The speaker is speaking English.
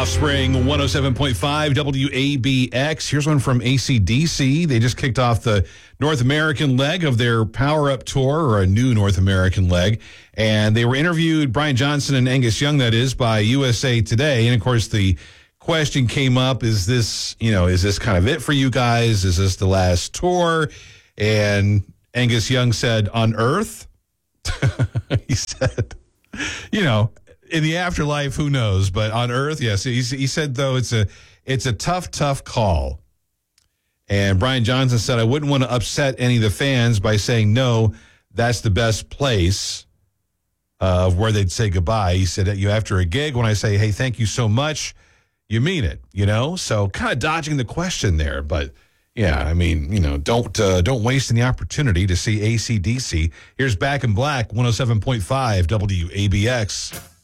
Offspring 107.5 WABX. Here's one from AC/DC. They just kicked off the North American leg of their Power Up Tour, or a new North American leg. And they were interviewed, Brian Johnson and Angus Young, that is, by USA Today. And, of course, the question came up, is this kind of it for you guys? Is this the last tour? And Angus Young said, on Earth? He said, in the afterlife, who knows? But on Earth, yes. He said, though, it's a tough call. And Brian Johnson said, I wouldn't want to upset any of the fans by saying, no, that's the best place of where they'd say goodbye. He said, after a gig, when I say, hey, thank you so much, you mean it, So kind of dodging the question there. But, yeah, I mean, don't waste any opportunity to see AC/DC. Here's Back in Black, 107.5 WABX.